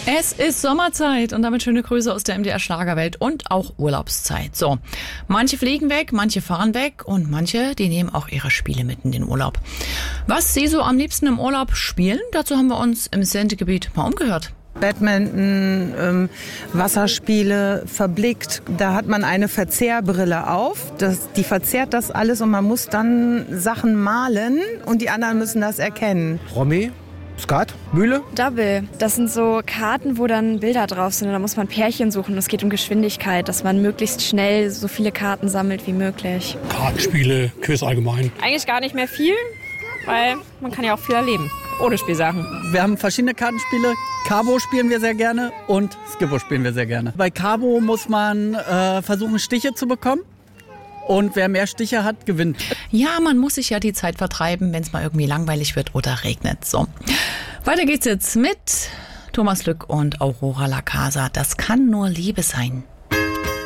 Es ist Sommerzeit und damit schöne Grüße aus der MDR Schlagerwelt und auch Urlaubszeit. So, manche fliegen weg, manche fahren weg und manche, die nehmen auch ihre Spiele mit in den Urlaub. Was sie so am liebsten im Urlaub spielen, dazu haben wir uns im Sendegebiet mal umgehört. Badminton, Wasserspiele, verblickt. Da hat man eine Verzehrbrille auf. Die verzerrt das alles und man muss dann Sachen malen und die anderen müssen das erkennen. Romy, Skat, Mühle? Double. Das sind so Karten, wo dann Bilder drauf sind. Und da muss man Pärchen suchen. Es geht um Geschwindigkeit, dass man möglichst schnell so viele Karten sammelt wie möglich. Kartenspiele, Quiz allgemein. Eigentlich gar nicht mehr viel, weil man kann ja auch viel erleben. Ohne Spielsachen. Wir haben verschiedene Kartenspiele. Cabo spielen wir sehr gerne und Skippo spielen wir sehr gerne. Bei Cabo muss man versuchen, Stiche zu bekommen. Und wer mehr Stiche hat, gewinnt. Ja, man muss sich ja die Zeit vertreiben, wenn es mal irgendwie langweilig wird oder regnet. So, weiter geht's jetzt mit Thomas Lück und Aurora La Casa. Das kann nur Liebe sein.